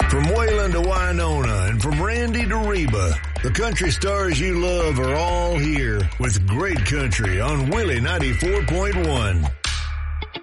From Wayland to Winona and from Randy to Reba, the country stars you love are all here with great country on Willie 94.1.